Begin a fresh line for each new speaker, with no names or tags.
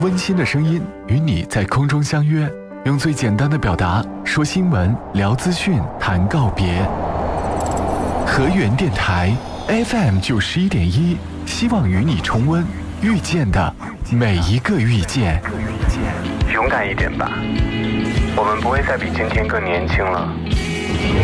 温馨的声音与你在空中相约，用最简单的表达说新闻、聊资讯、谈告别。河源电台 FM91.1，希望与你重温遇见的每一个遇见。
勇敢一点吧，我们不会再比今天更年轻了。